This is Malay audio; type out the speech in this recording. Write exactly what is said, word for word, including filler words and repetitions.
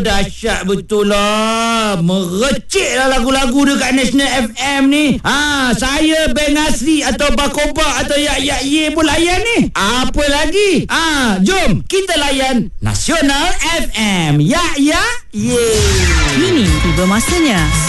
dahsyat betul lah. Merecik lah lagu-lagu dekat National F M ni. Ha, saya Beng Asri atau Bakoba atau Yak Yak Ye pun layan ni. Apa lagi? Ha, jom kita layan Nasional F M. Yak Yak Ye. Kini tiba masanya